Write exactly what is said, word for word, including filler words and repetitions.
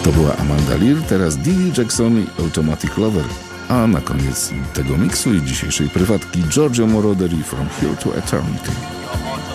To była Amanda Lear, teraz Dee Jackson i Automatic Lover. A na koniec tego miksu i dzisiejszej prywatki Giorgio Moroder i From Here to Eternity.